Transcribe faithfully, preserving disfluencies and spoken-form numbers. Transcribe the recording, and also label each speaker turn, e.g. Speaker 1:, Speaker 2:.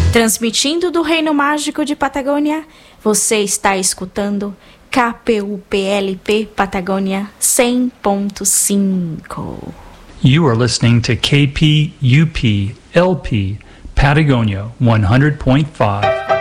Speaker 1: Transmitindo do Reino Mágico de Patagônia, você está escutando K P U P L P Patagônia cem ponto cinco.
Speaker 2: You are listening to K P U P L P Patagonia one hundred point five.